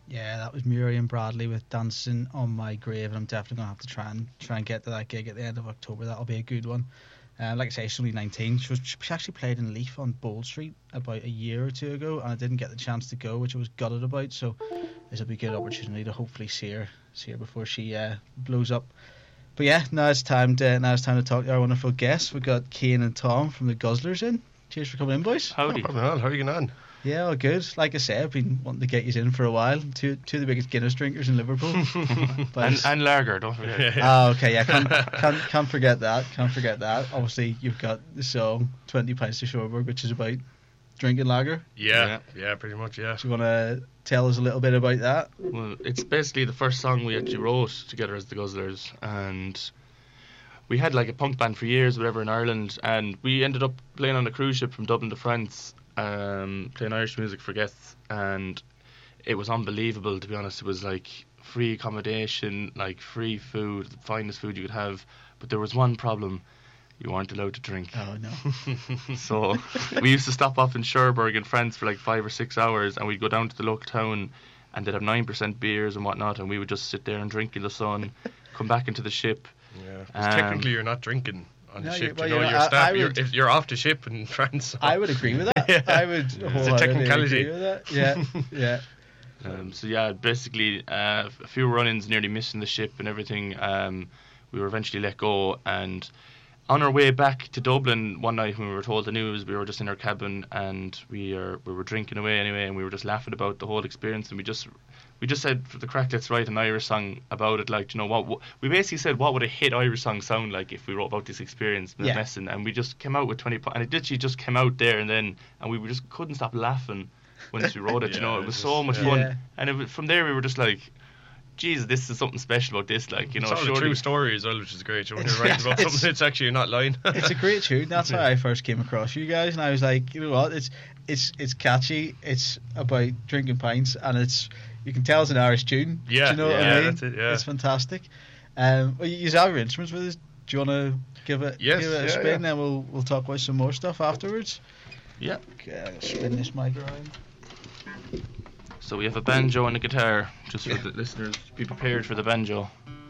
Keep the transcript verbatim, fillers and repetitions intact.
Yeah, that was Muriel Bradley with Dancing on My Grave, and I'm definitely gonna have to try and try and get to that gig at the end of October. That'll be a good one. Uh, like I say, she's only nineteen. She, was, she actually played in Leaf on Bold Street about a year or two ago, and I didn't get the chance to go, which I was gutted about. So this will be a good opportunity to hopefully see her, see her before she uh, blows up. But yeah, now it's time to now it's time to talk to our wonderful guests. We've got Cian and Tom from the Guzzlers in. Cheers for coming in, boys. Howdy. No problem at all. How are you getting on? Yeah, all good. Like I said, I've been wanting to get you in for a while. Two two of the biggest Guinness drinkers in Liverpool. and, and lager, don't forget. Oh, okay, yeah, can't, can't, can't forget that. Can't forget that. Obviously, you've got the song twenty Pints to Cherbourg, which is about drinking lager. Yeah, yeah, yeah, pretty much, yeah. Do you want to tell us a little bit about that? Well, it's basically the first song we actually wrote together as the Guzzlers, and we had like a punk band for years, whatever, in Ireland, and we ended up playing on a cruise ship from Dublin to France, um, playing Irish music for guests, and it was unbelievable, to be honest. It was like free accommodation, like free food, the finest food you could have, but there was one problem: you weren't allowed to drink. Oh no. So we used to stop off in Cherbourg in France for like five or six hours, and we'd go down to the local town, and they'd have nine percent beers and whatnot, and we would just sit there and drink in the sun, come back into the ship. Yeah, 'cause Um, technically you're not drinking on No, the you- ship. well, you know, you're you're, not- I- staff, I you're, would- if you're off the ship in France. So. I would agree with that. Yeah. I would It's a wholeheartedly technicality. agree with that. Yeah, yeah. Um, so yeah, basically uh, a few run-ins, nearly missing the ship and everything. Um, we were eventually let go, and on our way back to Dublin one night when we were told the news, we were just in our cabin and we are we were drinking away anyway, and we were just laughing about the whole experience, and we just we just said, for the crack, let's write an Irish song about it. Like, you know what, what we basically said, what would a hit Irish song sound like if we wrote about this experience, Yeah. messing, and we just came out with twenty po- and it literally just came out there and then, and we just couldn't stop laughing once we wrote it. Yeah, you know, it it was was- so much yeah. fun, Yeah. and it was, from there we were just like, Jesus, this is something special about this. Like, you know, It's all a surely- true story as well, which is great. When It's- you're writing about it's- something, it's actually not lying. It's a great tune. That's how I first came across you guys, and I was like, you know what? It's it's it's catchy. It's about drinking pints, and it's you can tell it's an Irish tune. Yeah, Do you know what yeah, I mean? that's it, yeah. It's fantastic. Um, well, you have your instruments with us. Do you want to give it Yes, give it a yeah, spin, yeah. and then we'll we'll talk about some more stuff afterwards. Yeah. Okay, I'll spin this mic around. So we have a banjo and a guitar, just for the listeners. Be prepared for the banjo.